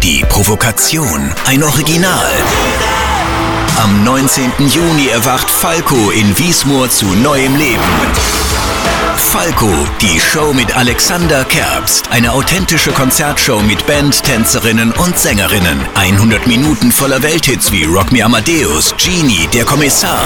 Die Provokation, ein Original. Am 19. Juni erwacht Falco in Wiesmoor zu neuem Leben. Falco, die Show mit Alexander Kerbst. Eine authentische Konzertshow mit Band, Tänzerinnen und Sängerinnen. 100 Minuten voller Welthits wie Rock Me Amadeus, Genie, Der Kommissar.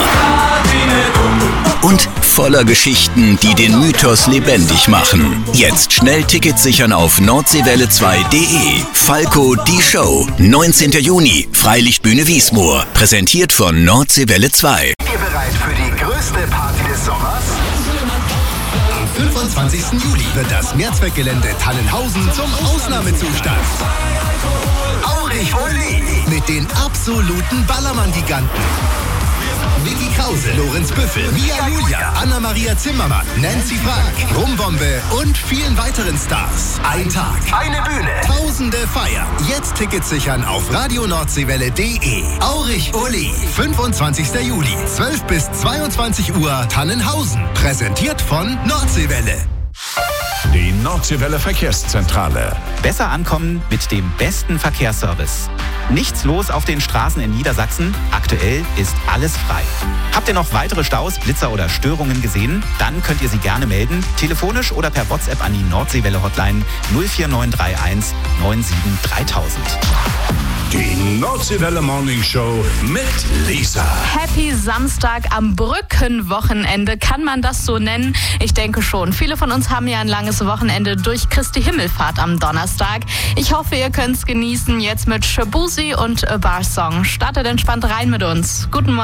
Und voller Geschichten, die den Mythos lebendig machen. Jetzt schnell Tickets sichern auf nordseewelle2.de. Falco, die Show. 19. Juni, Freilichtbühne Wiesmoor. Präsentiert von Nordseewelle 2. Ihr bereit für die größte Party des Sommers? Am 25. Juli wird das Mehrzweckgelände Tannenhausen zum Ausnahmezustand. Aurich Oli mit den absoluten Ballermann-Giganten. Vicky Krause, Lorenz Büffel, Mia Julia, Anna-Maria Zimmermann, Nancy Frank, Rumbombe und vielen weiteren Stars. Ein Tag, eine Bühne, Tausende feiern. Jetzt Tickets sichern auf radionordseewelle.de. Aurich Uli, 25. Juli, 12 bis 22 Uhr, Tannenhausen. Präsentiert von Nordseewelle. Die Nordseewelle Verkehrszentrale. Besser ankommen mit dem besten Verkehrsservice. Nichts los auf den Straßen in Niedersachsen. Aktuell ist alles frei. Habt ihr noch weitere Staus, Blitzer oder Störungen gesehen? Dann könnt ihr sie gerne melden. Telefonisch oder per WhatsApp an die Nordseewelle Hotline 04931 97 3000. Die Nordseewelle Morning Show mit Lisa. Happy Samstag am Brückenwochenende. Kann man das so nennen? Ich denke schon. Viele von uns haben ja ein langes Wochenende durch Christi Himmelfahrt am Donnerstag. Ich hoffe, ihr könnt es genießen. Jetzt mit Shabuzi und A Bar Song. Startet entspannt rein mit uns. Guten Morgen.